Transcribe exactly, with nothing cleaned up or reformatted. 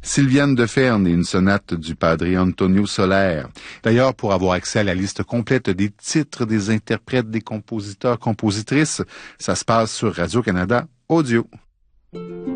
Sylviane de Ferne et une sonate du Padre Antonio Soler. D'ailleurs, pour avoir accès à la liste complète des titres, des interprètes, des compositeurs, compositrices, ça se passe sur Radio-Canada Audio.